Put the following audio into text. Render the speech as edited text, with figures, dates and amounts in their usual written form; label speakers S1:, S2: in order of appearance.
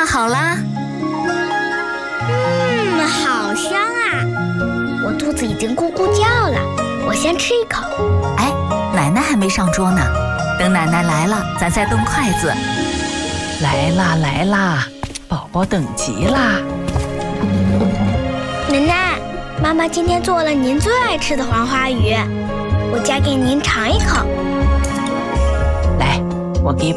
S1: 做好啦？
S2: 好香啊！我肚子已经咕咕叫了，我先吃一口。
S1: 哎，奶奶还没上桌呢，等奶奶来了，咱再动筷子。
S3: 来啦来啦，宝宝等急啦！
S2: 奶奶，妈妈今天做了您最爱吃的黄花鱼，我夹给您尝一口。
S3: 来，我给